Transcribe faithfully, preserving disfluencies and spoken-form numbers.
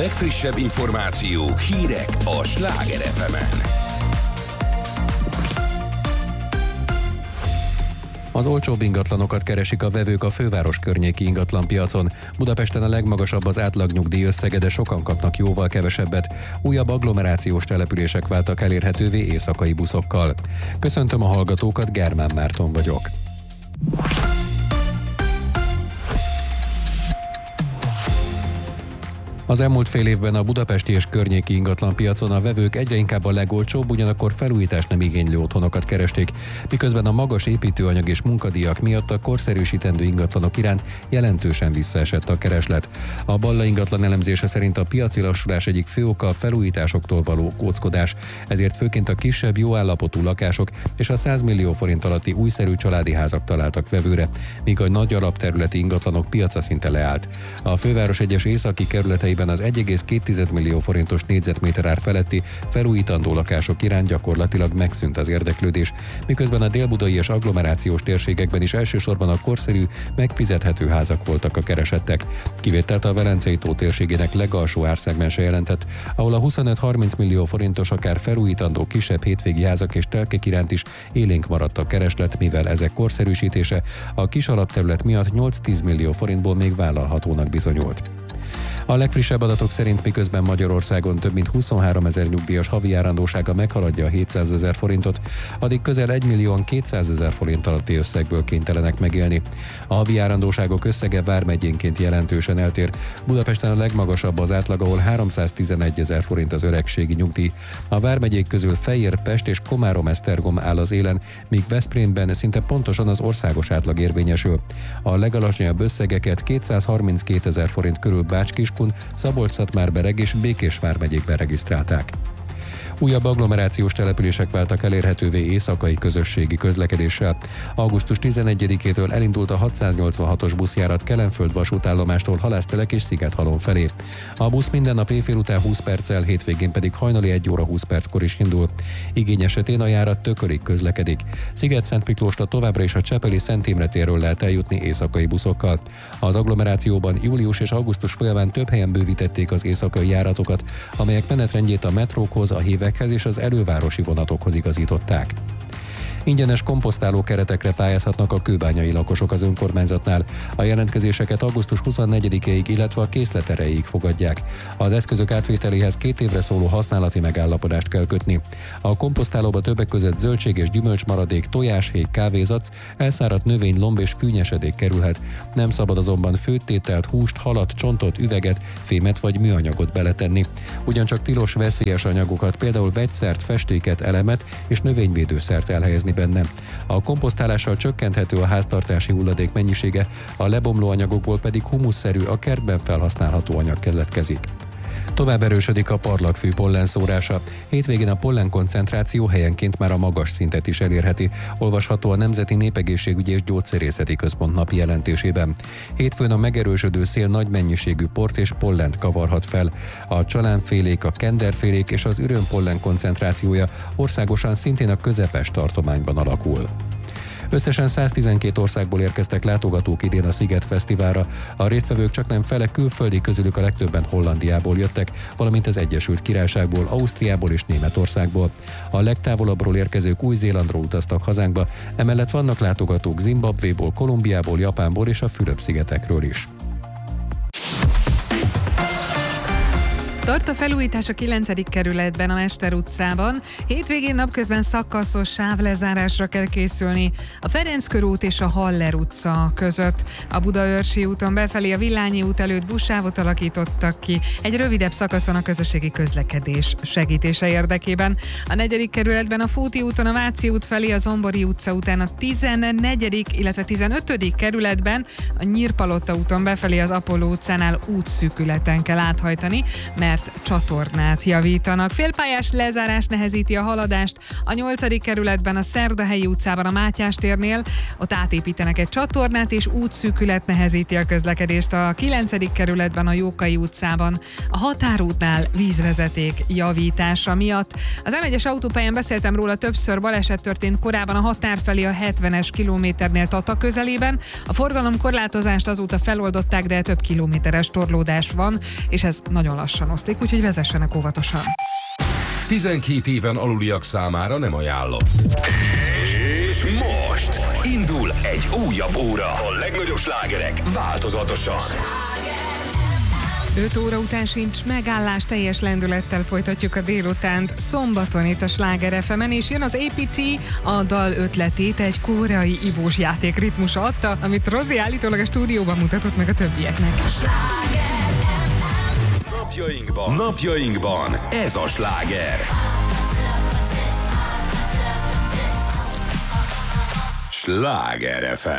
legfrissebb információk, hírek a Sláger ef emen. Az olcsóbb ingatlanokat keresik a vevők a főváros környéki ingatlanpiacon. Budapesten a legmagasabb az átlagnyugdíj összege, de sokan kapnak jóval kevesebbet. Újabb agglomerációs települések váltak elérhetővé éjszakai buszokkal. Köszöntöm a hallgatókat, Germán Márton vagyok. Az elmúlt fél évben a budapesti és környéki ingatlanpiacon a vevők egyre inkább a legolcsóbb, ugyanakkor felújítást nem igénylő otthonokat keresték, miközben a magas építőanyag és munkadíjak miatt a korszerűsítendő ingatlanok iránt jelentősen visszaesett a kereslet. A Balla ingatlan elemzése szerint a piaci lassulás egyik fő oka a felújításoktól való óckodás, ezért főként a kisebb, jó állapotú lakások és a száz millió forint alatti újszerű családi házak találtak vevőre, míg a nagy alapterületi ingatlanok piaca szinte leállt. A főváros egyes északi kerületei az egy egész két millió forintos négyzetméter ár feletti felújítandó lakások iránt gyakorlatilag megszűnt az érdeklődés, miközben a délbudai és agglomerációs térségekben is elsősorban a korszerű, megfizethető házak voltak a keresettek. Kivételt a Velencei tó térségének legalsó árszegmense jelentett, ahol a huszonöt-harminc millió forintos akár felújítandó kisebb hétvégi házak és telkek iránt is élénk maradt a kereslet, mivel ezek korszerűsítése a kis alapterület miatt nyolc-tíz millió forintból még vállalhatónak bizonyult. A legfrissebb adatok szerint, miközben Magyarországon több mint huszonhárom ezer nyugdíjas havi járandósága meghaladja a hétszázezer forintot, addig közel egy millió kétszázezer forint alatti összegből kénytelenek megélni. A havi járandóságok összege vármegyénként jelentősen eltér. Budapesten a legmagasabb az átlag, ahol háromszáztizenegy ezer forint az öregségi nyugdíj. A vármegyék közül Fejér, Pest és Komárom-Esztergom áll az élen, míg Veszprémben szinte pontosan az országos átlag érvényesül. A legalacsonyabb összegeket kétszázharminckét ezer forint körül Bács-Kiskun, Szabolcs-Szatmár-Bereg és Békés vármegyékben regisztrálták. Újabb agglomerációs települések váltak elérhetővé éjszakai közösségi közlekedéssel. augusztus tizenegyedikétől elindult a hatszáznyolcvanhatos buszjárat Kelenföld vasútállomástól Halásztelek és Szigethalom felé. A busz minden nap éjfél után húsz perccel, hétvégén pedig hajnali egy óra húsz perckor is indul. Igény esetén a járat Tökölig közlekedik. Sziget-Szent Miklósra továbbra is a Csepeli Szent Imre térről lehet eljutni éjszakai buszokkal. Az agglomerációban július és augusztus folyamán több helyen bővítették az éjszakai járatokat, amelyek menetrendjét a metrókhoz, a hívekhez és az elővárosi vonatokhoz igazították. Ingyenes komposztáló keretekre pályázhatnak a kőbányai lakosok az önkormányzatnál. A jelentkezéseket augusztus huszonnegyedikéig, illetve a készlet erejéig fogadják. Az eszközök átvételéhez két évre szóló használati megállapodást kell kötni. A komposztálóba többek között zöldség és gyümölcsmaradék, tojáshéj, kávézac, elszáradt növény, lomb és fűnyesedék kerülhet. Nem szabad azonban főttételt, húst, halat, csontot, üveget, fémet vagy műanyagot beletenni. Ugyancsak tilos veszélyes anyagokat, például vegyszert, festéket, elemet és növényvédőszert elhelyezni benne. A komposztálással csökkenthető a háztartási hulladék mennyisége, a lebomló anyagokból pedig humusszerű, a kertben felhasználható anyag keletkezik. Tovább erősödik a parlagfű pollenszórása. Hétvégén a pollen koncentráció helyenként már a magas szintet is elérheti, olvasható a Nemzeti Népegészségügyi és Gyógyszerészeti Központ napi jelentésében. Hétfőn a megerősödő szél nagy mennyiségű port és pollent kavarhat fel. A csalánfélék, a kenderfélék és az ürömpollen koncentrációja országosan szintén a közepes tartományban alakul. Összesen száztizenkét országból érkeztek látogatók idén a Sziget Fesztiválra. A résztvevők csaknem fele külföldi, közülük a legtöbben Hollandiából jöttek, valamint az Egyesült Királyságból, Ausztriából és Németországból. A legtávolabbról érkezők Új-Zélandról utaztak hazánkba, emellett vannak látogatók Zimbabvéból, Kolumbiából, Japánból és a Fülöp-szigetekről is. Tart a felújítás a kilencedik kerületben, a Mester utcában. Hétvégén napközben szakaszos sávlezárásra kell készülni a Ferenc körút és a Haller utca között. A Budaörsi úton befelé a Villányi út előtt buszsávot alakítottak ki egy rövidebb szakaszon a közösségi közlekedés segítése érdekében. A negyedik kerületben a Fóti úton a Váci út felé, a Zombori utca után a tizennegyedik illetve tizenötödik kerületben a Nyírpalota úton befelé az Apolló utcánál útszűkületen kell áthajtani, mert mert csatornát javítanak. Félpályás lezárás nehezíti a haladást. A nyolcadik kerületben a Szerdahelyi utcában a Mátyás térnél ott átépítenek egy csatornát, és útszűkület nehezíti a közlekedést. A kilencedik kerületben a Jókai utcában a határútnál vízvezeték javítása miatt. Az em egyes autópályán beszéltem róla többször, baleset történt korábban a határ felé a hetvenes kilométernél Tata közelében. A forgalomkorlátozást azóta feloldották, de több kilométeres torlódás van, és ez nagyon lassan osztik, úgyhogy vezessenek óvatosan. tizenkét éven aluliak számára nem ajánlott. És most indul egy újabb óra. A legnagyobb slágerek változatosan. öt óra után sincs megállás, teljes lendülettel folytatjuk a délutánt szombaton itt a Sláger ef emen, és jön az á pé té, a dal ötletét egy koreai ivós játék ritmusa adta, amit Rozi állítólag a stúdióban mutatott meg a többieknek. Napjainkban, napjainkban ez a sláger. Sláger ef em.